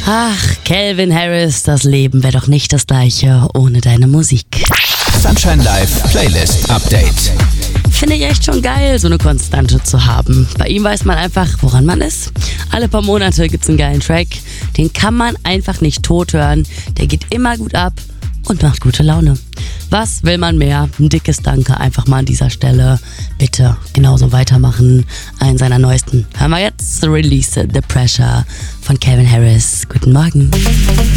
Ach, Calvin Harris, das Leben wäre doch nicht das gleiche ohne deine Musik. Sunshine Live Playlist Update. Finde ich echt schon geil, so eine Konstante zu haben. Bei ihm weiß man einfach, woran man ist. Alle paar Monate gibt's einen geilen Track. Den kann man einfach nicht tot hören. Der geht immer gut ab und macht gute Laune. Was will man mehr? Ein dickes Danke einfach mal an dieser Stelle. Bitte genauso weitermachen. Einen seiner neuesten. Hören wir jetzt Release The Pressure von Calvin Harris. Guten Morgen.